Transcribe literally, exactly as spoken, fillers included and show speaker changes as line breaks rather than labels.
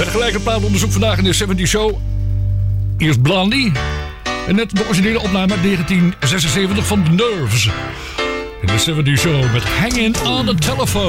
gelijk een platenonderzoek vandaag in de zeventig Show. Eerst Blondie. En net de originele opname uit negentien zesenzeventig van The Nerves. In de zeventig Show met Hanging on the Telephone.